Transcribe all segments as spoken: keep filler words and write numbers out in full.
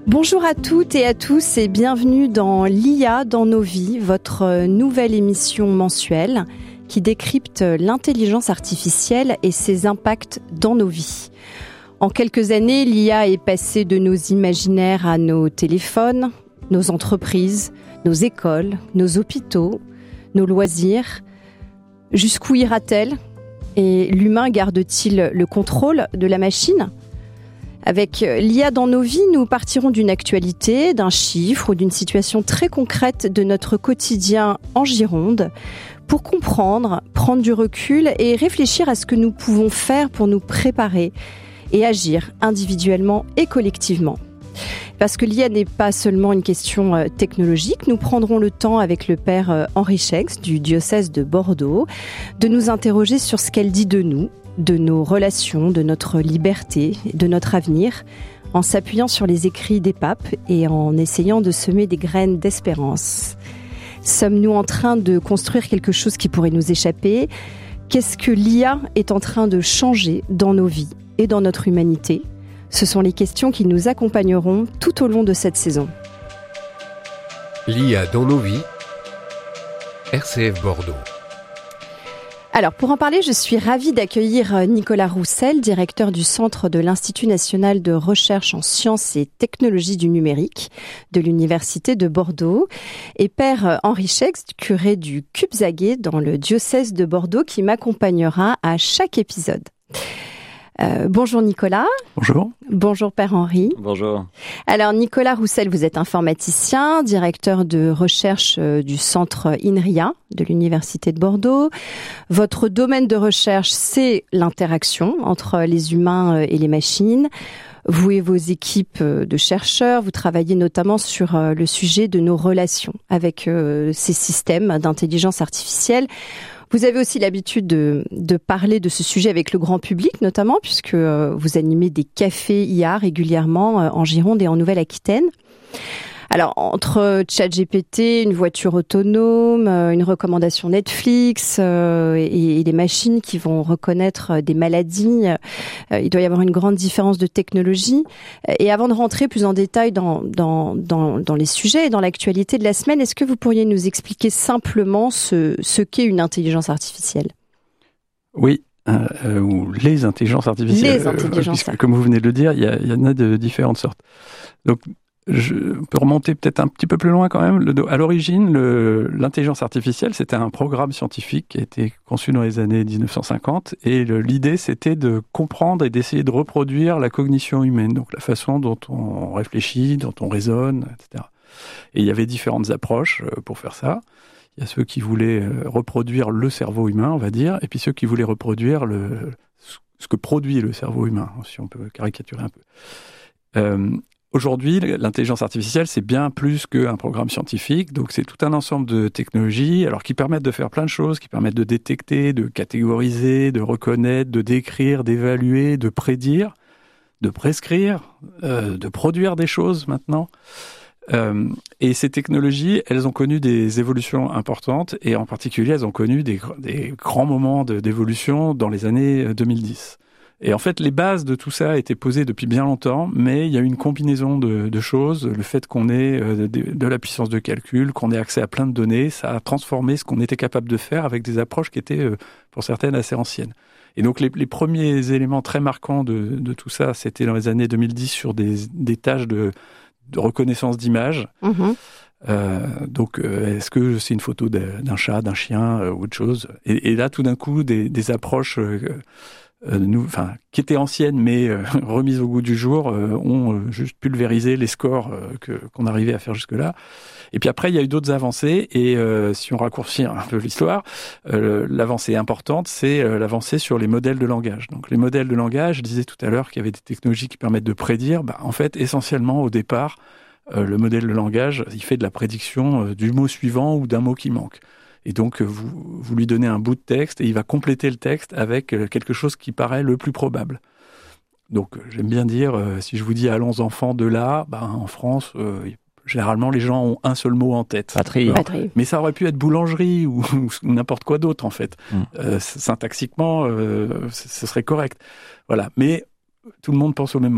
Bonjour à toutes et à tous et bienvenue dans l'I A dans nos vies, votre nouvelle émission mensuelle qui décrypte l'intelligence artificielle et ses impacts dans nos vies. En quelques années, l'I A est passée de nos imaginaires à nos téléphones, nos entreprises, nos écoles, nos hôpitaux, nos loisirs. Jusqu'où ira-t-elle ? Et l'humain garde-t-il le contrôle de la machine ? Avec l'I A dans nos vies, nous partirons d'une actualité, d'un chiffre ou d'une situation très concrète de notre quotidien en Gironde pour comprendre, prendre du recul et réfléchir à ce que nous pouvons faire pour nous préparer et agir individuellement et collectivement. Parce que l'I A n'est pas seulement une question technologique, nous prendrons le temps avec le père Henri Schex du diocèse de Bordeaux de nous interroger sur ce qu'elle dit de nous, de nos relations, de notre liberté, de notre avenir, en s'appuyant sur les écrits des papes et en essayant de semer des graines d'espérance. Sommes-nous en train de construire quelque chose qui pourrait nous échapper ? Qu'est-ce que l'I A est en train de changer dans nos vies et dans notre humanité ? Ce sont les questions qui nous accompagneront tout au long de cette saison. L'I A dans nos vies, R C F Bordeaux. Alors, pour en parler, je suis ravie d'accueillir Nicolas Roussel, directeur du Centre de l'Institut national de recherche en sciences et technologies du numérique de l'Université de Bordeaux, et père Henri Schex, curé du Cubzaguais dans le diocèse de Bordeaux, qui m'accompagnera à chaque épisode. Euh, bonjour Nicolas. Bonjour. Bonjour Père Henri. Bonjour. Alors Nicolas Roussel, vous êtes informaticien, directeur de recherche du centre INRIA de l'Université de Bordeaux. Votre domaine de recherche, c'est l'interaction entre les humains et les machines. Vous et vos équipes de chercheurs, vous travaillez notamment sur le sujet de nos relations avec ces systèmes d'intelligence artificielle. Vous avez aussi l'habitude de, de parler de ce sujet avec le grand public, notamment, puisque vous animez des cafés I A régulièrement en Gironde et en Nouvelle-Aquitaine. Alors, entre ChatGPT, une voiture autonome, une recommandation Netflix euh, et, et les machines qui vont reconnaître des maladies, euh, il doit y avoir une grande différence de technologie. Et avant de rentrer plus en détail dans, dans, dans, dans les sujets et dans l'actualité de la semaine, est-ce que vous pourriez nous expliquer simplement ce, ce qu'est une intelligence artificielle ? Oui. Euh, ou les intelligences artificielles. Les intelligences. Euh, puisque, comme vous venez de le dire, il y, a, il y en a de différentes sortes. Donc, je peux remonter peut-être un petit peu plus loin quand même. Le, à l'origine, le, l'intelligence artificielle, c'était un programme scientifique qui a été conçu dans les années dix-neuf cent cinquante. Et le, l'idée, c'était de comprendre et d'essayer de reproduire la cognition humaine, donc la façon dont on réfléchit, dont on raisonne, et cetera. Et il y avait différentes approches pour faire ça. Il y a ceux qui voulaient reproduire le cerveau humain, on va dire, et puis ceux qui voulaient reproduire le, ce que produit le cerveau humain, si on peut caricaturer un peu. Euh, Aujourd'hui, l'intelligence artificielle, c'est bien plus qu'un programme scientifique. Donc, c'est tout un ensemble de technologies, alors qui permettent de faire plein de choses, qui permettent de détecter, de catégoriser, de reconnaître, de décrire, d'évaluer, de prédire, de prescrire, euh, de produire des choses maintenant. Euh, et ces technologies, elles ont connu des évolutions importantes, et en particulier, elles ont connu des, des grands moments de, d'évolution dans les années deux mille dix. Et en fait, les bases de tout ça étaient posées depuis bien longtemps, mais il y a eu une combinaison de, de choses. Le fait qu'on ait de, de la puissance de calcul, qu'on ait accès à plein de données, ça a transformé ce qu'on était capable de faire avec des approches qui étaient, pour certaines, assez anciennes. Et donc, les, les premiers éléments très marquants de, de tout ça, c'était dans les années deux mille dix sur des, des tâches de, de reconnaissance d'images. Mmh. Euh, donc, euh, est-ce que c'est une photo d'un chat, d'un chien, euh, ou autre chose ? et, et là, tout d'un coup, des, des approches... Euh, Euh, nous, enfin, qui étaient anciennes mais euh, remises au goût du jour, euh, ont euh, juste pulvérisé les scores euh, que, qu'on arrivait à faire jusque-là. Et puis après, il y a eu d'autres avancées, et euh, si on raccourcit un peu l'histoire, euh, l'avancée importante, c'est euh, l'avancée sur les modèles de langage. Donc les modèles de langage, je disais tout à l'heure qu'il y avait des technologies qui permettent de prédire. Bah, en fait, essentiellement, au départ, euh, le modèle de langage, il fait de la prédiction euh, du mot suivant ou d'un mot qui manque. Et donc, vous, vous lui donnez un bout de texte et il va compléter le texte avec quelque chose qui paraît le plus probable. Donc, j'aime bien dire, euh, si je vous dis « allons enfants de là ben, », en France, euh, généralement, les gens ont un seul mot en tête. Patrie. Alors, Patrie. Mais ça aurait pu être boulangerie ou, ou n'importe quoi d'autre, en fait. Mm. Euh, syntaxiquement, euh, ce serait correct. Voilà. Mais tout le monde pense au même mot.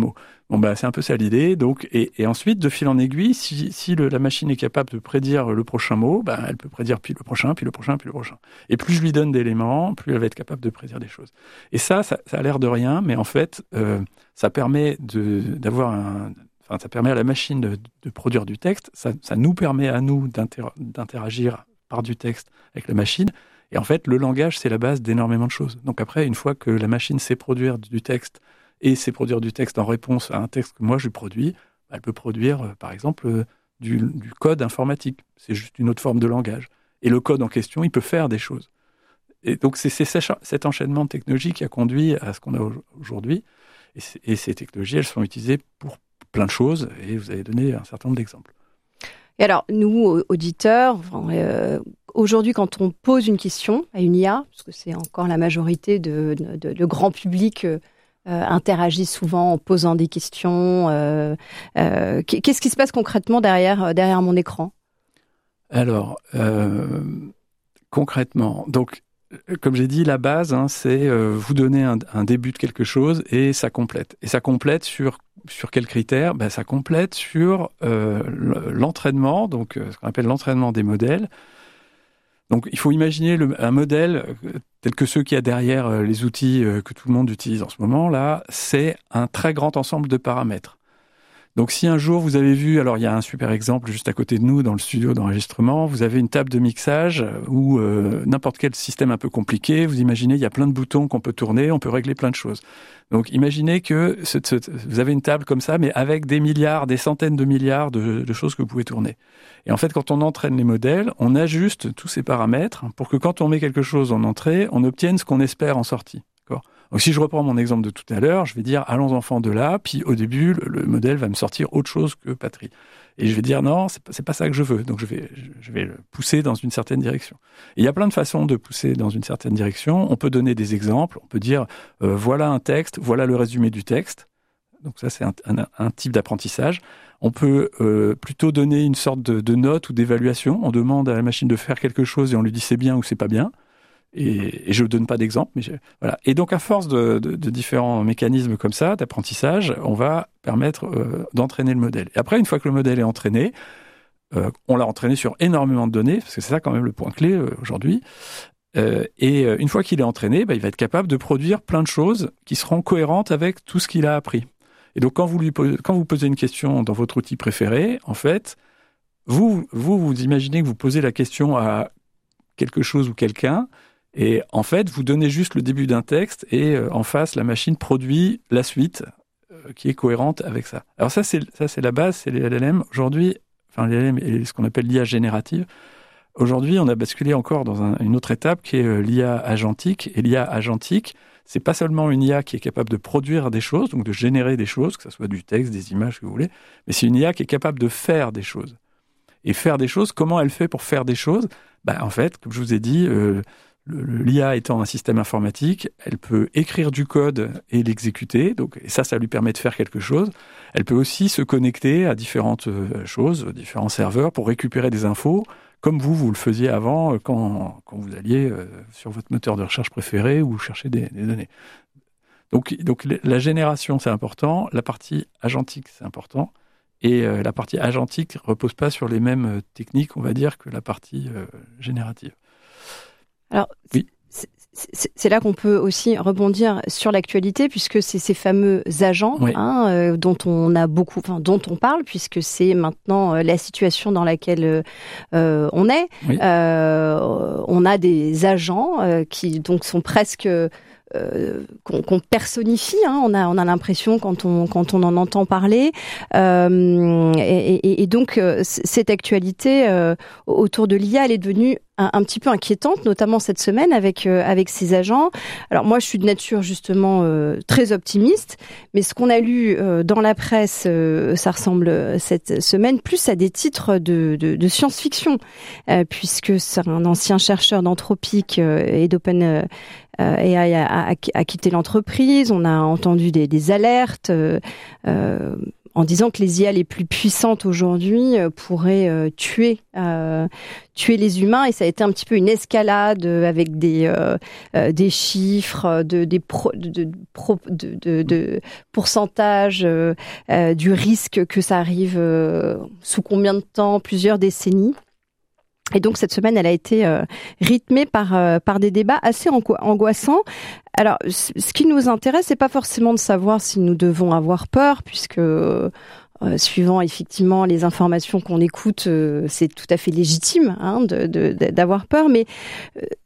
Bon, bah, c'est un peu ça l'idée. Donc, et, et ensuite, de fil en aiguille, si, si le, la machine est capable de prédire le prochain mot, bah, elle peut prédire puis le prochain, puis le prochain, puis le prochain. Et plus je lui donne d'éléments, plus elle va être capable de prédire des choses. Et ça, ça, ça a l'air de rien, mais en fait, euh, ça permet de, d'avoir un, enfin, ça permet à la machine de, de produire du texte. Ça, ça nous permet à nous d'inter, d'interagir par du texte avec la machine. Et en fait, le langage, c'est la base d'énormément de choses. Donc après, une fois que la machine sait produire du texte, et c'est produire du texte en réponse à un texte que moi je produis, elle peut produire, euh, par exemple, euh, du, du code informatique. C'est juste une autre forme de langage. Et le code en question, il peut faire des choses. Et donc, c'est, c'est cet enchaînement de technologies qui a conduit à ce qu'on a aujourd'hui. Et, et ces technologies, elles sont utilisées pour plein de choses. Et vous avez donné un certain nombre d'exemples. Et alors, nous, auditeurs, enfin, euh, aujourd'hui, quand on pose une question à une I A, parce que c'est encore la majorité de, de, de, de grand public euh, Euh, interagit souvent en posant des questions. Euh, euh, qu'est-ce qui se passe concrètement derrière, derrière mon écran ? Alors, euh, concrètement, donc, comme j'ai dit, la base, hein, c'est euh, vous donner un, un début de quelque chose et ça complète. Et ça complète sur, sur quels critères ? Ben, ça complète sur euh, l'entraînement, donc euh, ce qu'on appelle l'entraînement des modèles. Donc, il faut imaginer le, un modèle tel que ceux qu'il y a derrière euh, les outils euh, que tout le monde utilise en ce moment, là, c'est un très grand ensemble de paramètres. Donc, si un jour vous avez vu, alors il y a un super exemple juste à côté de nous dans le studio d'enregistrement, vous avez une table de mixage ou euh, n'importe quel système un peu compliqué, vous imaginez, il y a plein de boutons qu'on peut tourner, on peut régler plein de choses. Donc, imaginez que ce, ce, vous avez une table comme ça, mais avec des milliards, des centaines de milliards de, de choses que vous pouvez tourner. Et en fait, quand on entraîne les modèles, on ajuste tous ces paramètres pour que quand on met quelque chose en entrée, on obtienne ce qu'on espère en sortie. D'accord ? Donc, si je reprends mon exemple de tout à l'heure, je vais dire « allons enfants de là », puis au début, le, le modèle va me sortir autre chose que patrie. Et je vais dire « non, c'est pas, c'est pas ça que je veux ». Donc, je vais, je vais le pousser dans une certaine direction. Et il y a plein de façons de pousser dans une certaine direction. On peut donner des exemples. On peut dire euh, « voilà un texte, voilà le résumé du texte ». Donc ça, c'est un, un, un type d'apprentissage. On peut euh, plutôt donner une sorte de, de note ou d'évaluation. On demande à la machine de faire quelque chose et on lui dit « c'est bien » ou « c'est pas bien ». Et, et je ne donne pas d'exemple, mais je, voilà. Et donc, à force de, de, de différents mécanismes comme ça, d'apprentissage, on va permettre euh, d'entraîner le modèle. Et après, une fois que le modèle est entraîné, euh, on l'a entraîné sur énormément de données, parce que c'est ça quand même le point clé euh, aujourd'hui. Euh, et euh, une fois qu'il est entraîné, bah, il va être capable de produire plein de choses qui seront cohérentes avec tout ce qu'il a appris. Et donc, quand vous lui posez, quand vous posez une question dans votre outil préféré, en fait, vous, vous, vous imaginez que vous posez la question à quelque chose ou quelqu'un. Et en fait, vous donnez juste le début d'un texte et euh, en face, la machine produit la suite euh, qui est cohérente avec ça. Alors ça, c'est, ça, c'est la base, c'est les L L M. Aujourd'hui, enfin les L L M et ce qu'on appelle l'I A générative. Aujourd'hui, on a basculé encore dans un, une autre étape qui est euh, l'I A agentique. Et l'I A agentique, c'est pas seulement une I A qui est capable de produire des choses, donc de générer des choses, que ce soit du texte, des images, que vous voulez, mais c'est une I A qui est capable de faire des choses. Et faire des choses, comment elle fait pour faire des choses ? Ben, en fait, comme je vous ai dit, euh, l'I A étant un système informatique, elle peut écrire du code et l'exécuter, donc, et ça, ça lui permet de faire quelque chose. Elle peut aussi se connecter à différentes choses, différents serveurs, pour récupérer des infos, comme vous, vous le faisiez avant, quand, quand vous alliez sur votre moteur de recherche préféré ou chercher des, des données. Donc, donc, la génération, c'est important, la partie agentique, c'est important, et euh, la partie agentique ne repose pas sur les mêmes techniques, on va dire, que la partie euh, générative. Alors, oui. c'est, c'est, c'est là qu'on peut aussi rebondir sur l'actualité, puisque c'est ces fameux agents oui. hein, euh, dont on a beaucoup, enfin dont on parle, puisque c'est maintenant euh, la situation dans laquelle euh, on est. Oui. Euh, on a des agents euh, qui donc sont presque Euh, qu'on, qu'on personnifie, hein. on a on a l'impression quand on quand on en entend parler, euh, et, et, et donc euh, cette actualité euh, autour de l'I A, elle est devenue un, un petit peu inquiétante, notamment cette semaine avec euh, avec ces agents. Alors moi, je suis de nature justement euh, très optimiste, mais ce qu'on a lu euh, dans la presse, euh, ça ressemble cette semaine plus à des titres de de, de science-fiction, euh, puisque c'est un ancien chercheur d'Anthropic euh, et d'Open euh, Euh, et a, a, a quitté l'entreprise. On a entendu des, des alertes. Euh, euh, en disant que les I A les plus puissantes aujourd'hui euh, pourraient euh, tuer euh, tuer les humains, et ça a été un petit peu une escalade avec des euh, euh, des chiffres, de des pro, de, de, pro, de, de, de pourcentage euh, euh, du risque que ça arrive euh, sous combien de temps, plusieurs décennies. Et donc cette semaine, elle a été euh, rythmée par euh, par des débats assez ango- angoissants. Alors, c- ce qui nous intéresse, c'est pas forcément de savoir si nous devons avoir peur, puisque euh, suivant effectivement les informations qu'on écoute, euh, c'est tout à fait légitime hein, de, de, de, d'avoir peur. Mais euh,